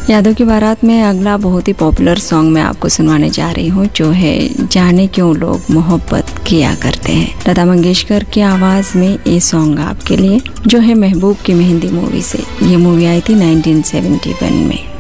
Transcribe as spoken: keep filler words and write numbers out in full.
यादों की बारात में अगला बहुत ही पॉपुलर सॉन्ग मैं आपको सुनवाने जा रही हूँ, जो है जाने क्यों लोग मोहब्बत किया करते हैं। लता मंगेशकर की आवाज में ये सॉन्ग आपके लिए, जो है महबूब की मेहंदी मूवी से। ये मूवी आई थी नाइनटीन सेवेंटी वन में।